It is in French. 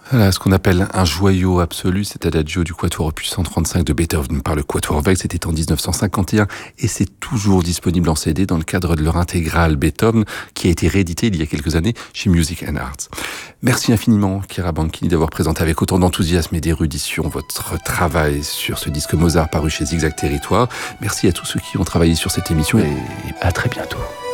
Voilà, ce qu'on appelle un joyau absolu, c'est Adagio du Quatuor opus 135 de Beethoven par le Quatuor Weill, c'était en 1951 et c'est toujours disponible en CD dans le cadre de leur intégrale Beethoven qui a été réédité il y a quelques années chez Music and Arts. Merci infiniment Chiara Banchini d'avoir présenté avec autant d'enthousiasme et d'érudition votre travail sur ce disque Mozart paru chez Zigzag Territoire. Merci à tous ceux qui ont travaillé sur cette émission et à très bientôt.